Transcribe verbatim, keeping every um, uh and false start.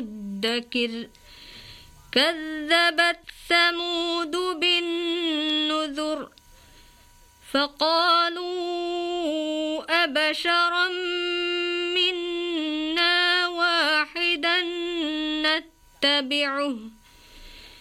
مدكر كذبت ثمود بالنذر فقالوا أبشرا منا واحدا نتبعه